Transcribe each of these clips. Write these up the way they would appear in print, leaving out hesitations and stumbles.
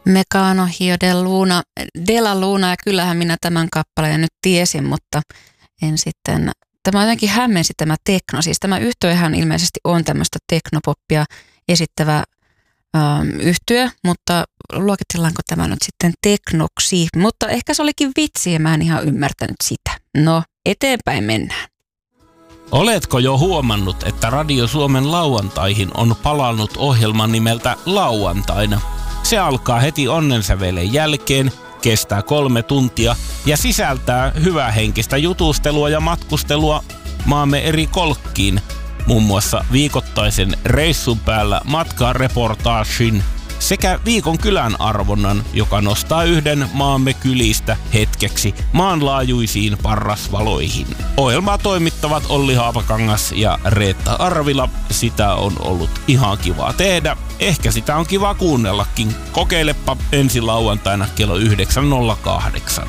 Mecano Hio della Luna, ja kyllähän minä tämän kappaleen nyt tiesin, mutta en sitten, tämä jotenkin hämmensi tämä tekno. Siis tämä yhtyehän ilmeisesti on tämmöistä teknopoppia esittävä yhtye, mutta luokitellaanko tämä nyt sitten teknoksi? Mutta ehkä se olikin vitsi ja mä en ihan ymmärtänyt sitä. No, eteenpäin mennään. Oletko jo huomannut, että Radio Suomen lauantaihin on palannut ohjelman nimeltä Lauantaina? Se alkaa heti onnensävelen jälkeen, kestää 3 tuntia ja sisältää hyvähenkistä jutustelua ja matkustelua maamme eri kolkkiin. Muun muassa viikoittaisen reissun päällä matkareportaagin sekä viikon kylän arvonnan, joka nostaa yhden maamme kylistä hetkeksi maanlaajuisiin parrasvaloihin. Ohjelmaa toimittavat Olli Haapakangas ja Reetta Arvila. Sitä on ollut ihan kiva tehdä. Ehkä sitä on kiva kuunnellakin. Kokeilepa ensi lauantaina kello 9.08.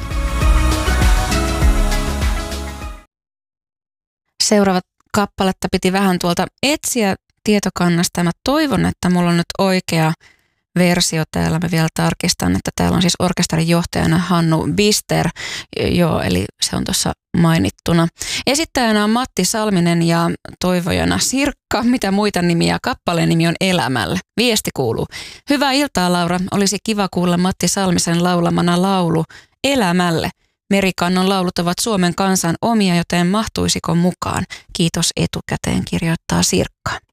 Seuraavat kappaletta piti vähän tuolta etsiä tietokannasta. Mä toivon, että mulla on nyt oikea versio täällä. Mä vielä tarkistan, että täällä on siis orkesterin johtajana Hannu Bister. Joo, eli se on tuossa mainittuna. Esittäjänä on Matti Salminen ja toivojana Sirkka. Mitä muita nimiä? Kappaleen nimi on Elämälle. Viesti kuuluu: hyvää iltaa, Laura. Olisi kiva kuulla Matti Salmisen laulamana laulu Elämälle. Merikannon laulut ovat Suomen kansan omia, joten mahtuisiko mukaan? Kiitos etukäteen, kirjoittaa Sirkka.